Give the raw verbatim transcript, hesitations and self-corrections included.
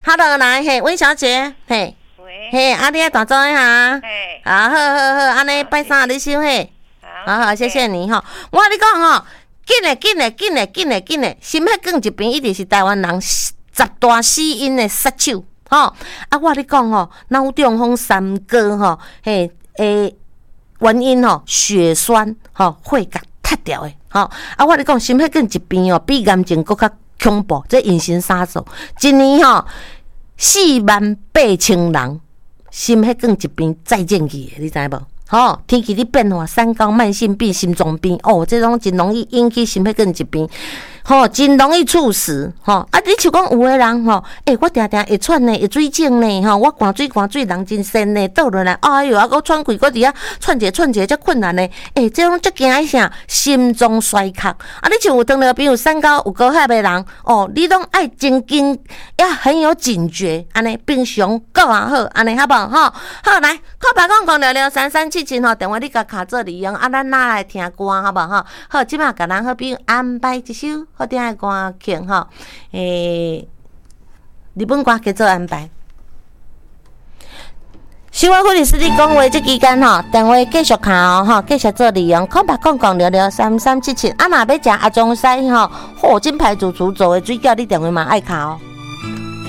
，Hello， 来，嘿，温小姐，嘿， 喂， 嘿，啊，你来大招一下， 嘿， 好，好，好，好，安尼拜三你收嘿，好好，谢谢你哈。我跟你讲吼，紧嘞，紧嘞，紧嘞，紧嘞，紧嘞，心血管疾病一定是台湾人十大死因的杀手，吼。啊，我跟你讲吼，脑中风三哥吼，嘿，诶，原因吼，血栓吼会甲塌掉的，吼。啊，我跟你讲，心血管疾病哦，比癌症搁较恐怖，这隐形杀手，一年吼四万八千人心血管疾病再见去的，你知无？吼，天气的变化，三高、慢性病、心脏病，哦，这种真容易引起心血管疾病，吼，真容易猝死，吼。啊，你像讲有的人吼，诶、欸，我定定会喘呢，会水肿呢，吼，我寒水寒水，人真仙呢，倒落来，哎哟，啊，搁喘气，搁伫遐喘者喘者，遮困难呢，诶、欸，这种足惊啥？心脏衰竭。啊，你像有糖尿病、有三高、有高血压的人，哦，你拢爱真紧，要很有警觉，安尼平常够啊好，安尼好不好？吼，好来，靠白讲讲聊聊三三七七吼，电话你甲卡做利用，啊，咱哪来听歌好不好？好，即马甲咱好朋友安排一首好听的歌曲吼，诶、欸，日本歌叫做安排。新闻护理师你讲话这期间吼，电话继续卡哦，吼，继续做利用，空白讲讲聊聊三三七七，啊，若要食阿中西吼，火金牌主厨做的水饺，你电话嘛爱卡哦。